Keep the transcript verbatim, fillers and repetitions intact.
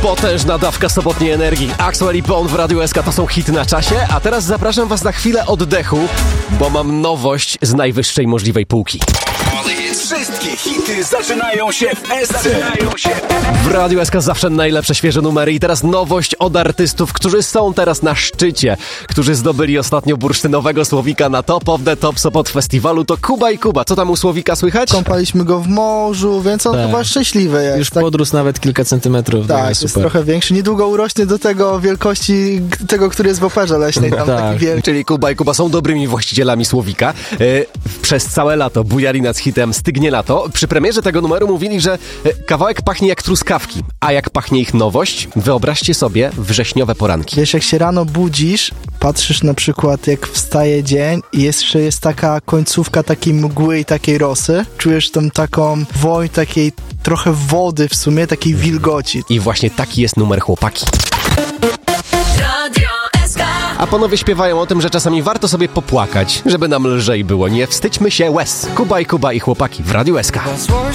Potężna dawka sobotniej energii. Axwell i Bone w Radiu S K to są hity na czasie, a teraz zapraszam was na chwilę oddechu, bo mam nowość z najwyższej możliwej półki. Wszystkie hity zaczynają się w S C. W Radiu S K zawsze najlepsze świeże numery i teraz nowość od artystów, którzy są teraz na szczycie, którzy zdobyli ostatnio bursztynowego Słowika na Top of the Top Sopot Festiwalu. To Kuba i Kuba. Co tam u Słowika słychać? Kąpaliśmy go w morzu, więc on Tak. chyba szczęśliwy jest. Już tak, podrósł nawet kilka centymetrów. tak, Tak, jest super. trochę większy. Niedługo urośnie do tego wielkości tego, który jest w operze leśnej. Tam Tak. taki wielki. Czyli Kuba i Kuba są dobrymi właścicielami Słowika. Yy, przez całe lato bujali nad hitem Stygnie lato. Przy premierze tego numeru mówili, że yy, kawałek pachnie jak truskawki. A jak pachnie ich nowość? Wyobraźcie sobie wrześniowe poranki. Wiesz, jak się rano budzisz, patrzysz na przykład jak wstaje dzień i jeszcze jest taka końcówka takiej mgły i takiej rosy. Czujesz tą taką woń, takiej trochę wody w sumie, takiej wilgoci. I właśnie taki jest numer Chłopaki. Radio S K. A panowie śpiewają o tym, że czasami warto sobie popłakać, żeby nam lżej było. Nie wstydźmy się łez. Kuba i Kuba i Chłopaki w Radiu S K.